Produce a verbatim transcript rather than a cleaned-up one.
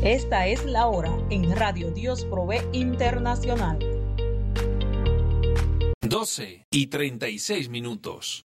Esta es la hora en Radio Dios Provee Internacional. doce y treinta y seis minutos.